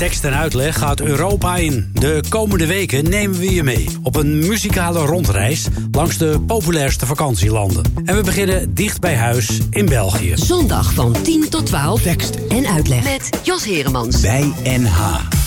tekst en uitleg gaat Europa in. De komende weken nemen we je mee op een muzikale rondreis langs de populairste vakantielanden. En we beginnen dicht bij huis in België. Zondag van 10 tot 12. Tekst en uitleg. Met Jos Heremans. Bij NH.